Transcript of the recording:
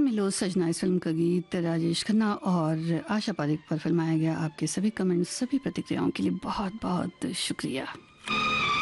मिलो सजना इस फिल्म का गीत राजेश खन्ना और आशा पारेख पर फिल्माया गया। आपके सभी कमेंट्स, सभी प्रतिक्रियाओं के लिए बहुत बहुत शुक्रिया।